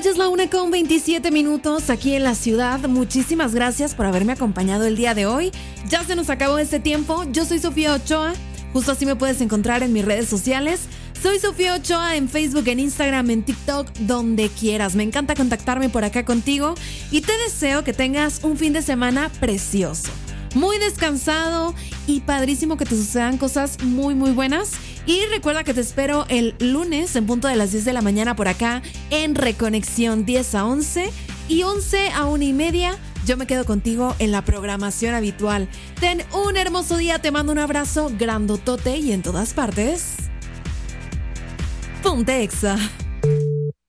noche, es la 1:27 aquí en la ciudad. Muchísimas gracias por haberme acompañado el día de hoy. Ya se nos acabó este tiempo. Yo soy Sofía Ochoa. Justo así me puedes encontrar en mis redes sociales. Soy Sofía Ochoa en Facebook, en Instagram, en TikTok, donde quieras. Me encanta contactarme por acá contigo y te deseo que tengas un fin de semana precioso, muy descansado y padrísimo, que te sucedan cosas muy, muy buenas. Y recuerda que te espero el lunes en punto de las 10 de la mañana por acá en Reconexión 10 a 11 y 11 a 1:30. Yo me quedo contigo en la programación habitual. Ten un hermoso día, te mando un abrazo grandotote y en todas partes. Ponte Exa.